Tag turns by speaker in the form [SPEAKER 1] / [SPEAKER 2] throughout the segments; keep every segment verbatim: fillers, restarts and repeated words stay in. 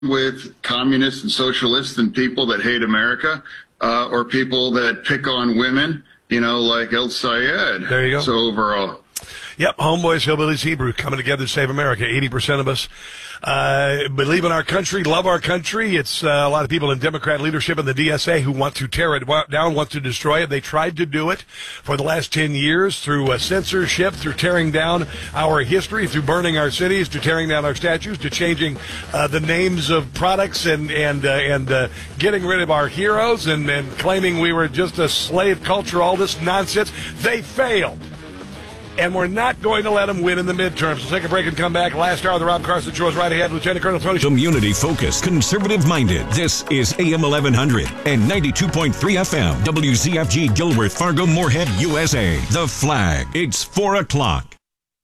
[SPEAKER 1] with communists and socialists and people that hate America, uh, or people that pick on women, you know, like El Sayed.
[SPEAKER 2] There you go.
[SPEAKER 1] So overall.
[SPEAKER 2] Yep, homeboys, hillbillies, Hebrew, coming together to save America. eighty percent of us uh, believe in our country, love our country. It's uh, a lot of people in Democrat leadership in the D S A who want to tear it down, want to destroy it. They tried to do it for the last ten years through uh, censorship, through tearing down our history, through burning our cities, to tearing down our statues, to changing uh, the names of products and and uh, and uh, getting rid of our heroes and, and claiming we were just a slave culture, all this nonsense. They failed. And we're not going to let them win in the midterms. We'll take a break and come back. Last hour of the Rob Carson Show is right ahead. Lieutenant Colonel Tony.
[SPEAKER 3] Community-focused, conservative-minded. This is A M eleven hundred and ninety-two point three F M. W Z F G Gilworth, Fargo, Moorhead, U S A. The Flag. It's four o'clock.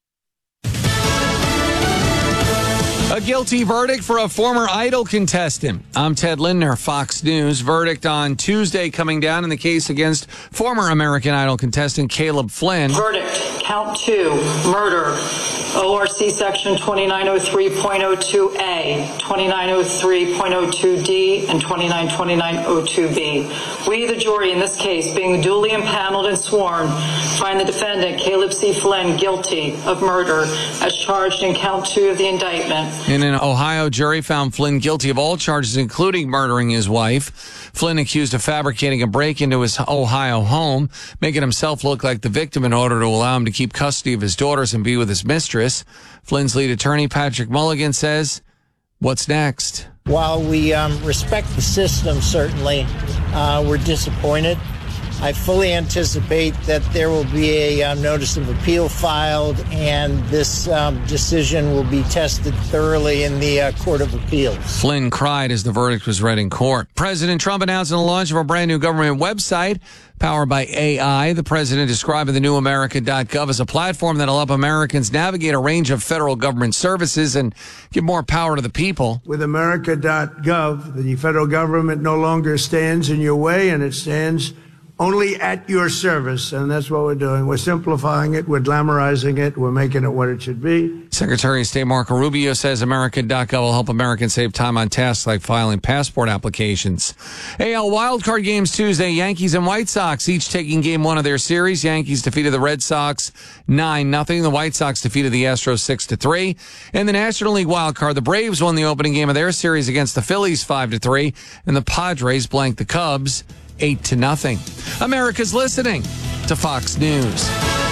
[SPEAKER 4] A guilty verdict for a former Idol contestant. I'm Ted Lindner, Fox News. Verdict on Tuesday coming down in the case against former American Idol contestant Caleb Flynn.
[SPEAKER 5] Verdict, count two, murder, O R C section twenty-nine oh three point oh two A, twenty-nine oh three point oh two D, and twenty-nine twenty-nine oh two B. We, the jury in this case, being duly impaneled and sworn, find the defendant, Caleb C. Flynn, guilty of murder as charged in count two of the indictment.
[SPEAKER 4] And an Ohio jury found Flynn guilty of all charges, including murdering his wife. Flynn accused of fabricating a break into his Ohio home, making himself look like the victim in order to allow him to keep custody of his daughters and be with his mistress. Flynn's lead attorney, Patrick Mulligan, says, what's next?
[SPEAKER 6] While we um, respect the system, certainly, uh, we're disappointed. I fully anticipate that there will be a um, notice of appeal filed, and this um, decision will be tested thoroughly in the uh, Court of Appeals.
[SPEAKER 4] Flynn cried as the verdict was read in court. President Trump announcing the launch of a brand new government website powered by A I. The president describing the new America dot gov as a platform that will help Americans navigate a range of federal government services and give more power to the people.
[SPEAKER 7] With America dot gov, the federal government no longer stands in your way, and it stands only at your service, and that's what we're doing. We're simplifying it, we're glamorizing it, we're making it what it should be.
[SPEAKER 4] Secretary of State Marco Rubio says America dot gov will help Americans save time on tasks like filing passport applications. A L wildcard games Tuesday, Yankees and White Sox each taking game one of their series. Yankees defeated the Red Sox nine nothing. The White Sox defeated the Astros six to three. In the National League wildcard, the Braves won the opening game of their series against the Phillies five to three, and the Padres blanked the Cubs eight to nothing. America's listening to Fox News.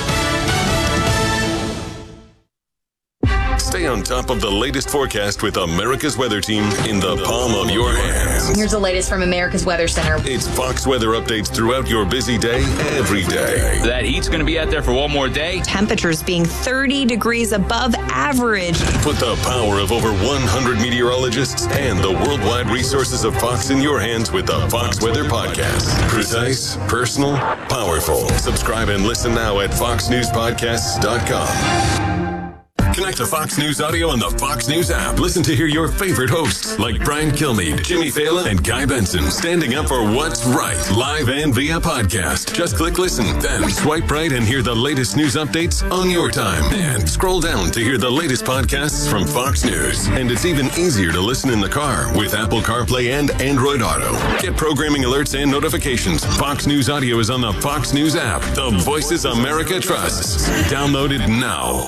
[SPEAKER 8] Stay on top of the latest forecast with America's Weather Team in the palm of your hands.
[SPEAKER 9] Here's the latest from America's Weather Center.
[SPEAKER 8] It's Fox weather updates throughout your busy day, every day.
[SPEAKER 10] That heat's going to be out there for one more day.
[SPEAKER 9] Temperatures being thirty degrees above average.
[SPEAKER 8] Put the power of over one hundred meteorologists and the worldwide resources of Fox in your hands with the Fox Weather Podcast. Precise, personal, powerful. Subscribe and listen now at fox news podcasts dot com. Connect to Fox News Audio on the Fox News app. Listen to hear your favorite hosts like Brian Kilmeade, Jimmy Fallon, and Guy Benson standing up for what's right, live and via podcast. Just click listen, then swipe right and hear the latest news updates on your time. And scroll down to hear the latest podcasts from Fox News. And it's even easier to listen in the car with Apple CarPlay and Android Auto. Get programming alerts and notifications. Fox News Audio is on the Fox News app. The voices America trusts. Download it now.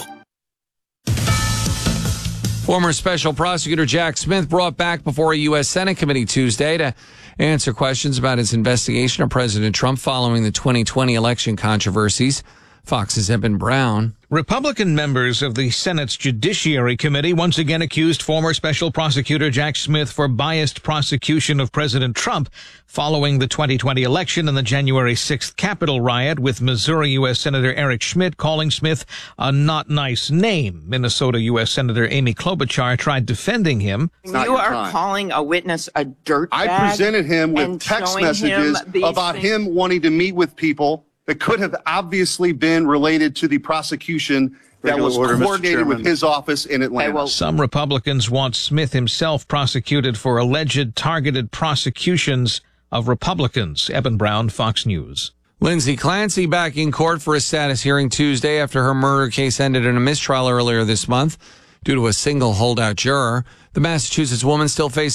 [SPEAKER 4] Former Special Prosecutor Jack Smith brought back before a U S Senate committee Tuesday to answer questions about his investigation of President Trump following the twenty twenty election controversies. Fox's Eben Brown.
[SPEAKER 11] Republican members of the Senate's Judiciary Committee once again accused former Special Prosecutor Jack Smith for biased prosecution of President Trump following the twenty twenty election and the January sixth Capitol riot, with Missouri U S Senator Eric Schmidt calling Smith a not nice name. Minnesota U S Senator Amy Klobuchar tried defending him.
[SPEAKER 12] You are time. calling a witness a dirtbag.
[SPEAKER 13] I presented him with text messages
[SPEAKER 12] him
[SPEAKER 13] about
[SPEAKER 12] things.
[SPEAKER 13] him wanting to meet with people that could have obviously been related to the prosecution that
[SPEAKER 14] Regular
[SPEAKER 13] was
[SPEAKER 14] order,
[SPEAKER 13] coordinated with his office in Atlanta.
[SPEAKER 12] Okay, well,
[SPEAKER 11] some Republicans want Smith himself prosecuted for alleged targeted prosecutions of Republicans. Eben Brown, Fox News.
[SPEAKER 4] Lindsay Clancy back in court for a status hearing Tuesday after her murder case ended in a mistrial earlier this month due to a single holdout juror. The Massachusetts woman still faces